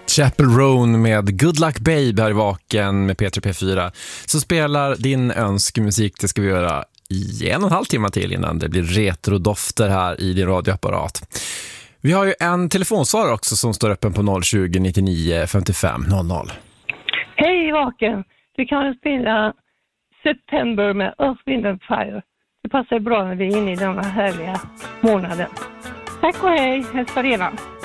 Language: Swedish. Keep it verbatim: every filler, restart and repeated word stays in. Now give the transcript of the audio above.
Chapel Roan med Good Luck Babe här i Vaken med P tre P fyra. Så spelar din önskmusik, det ska vi göra i en och en halv timme till innan det blir retrodofter här i din radioapparat. Vi har ju en telefonsvarare också som står öppen på noll tjugo nittionio femtiofem noll noll. Hej Vaken, du kan spela September med Earth, Wind and Fire. Det passar bra när vi är inne i denna härliga månaden. Tack och hej, hälsa redan.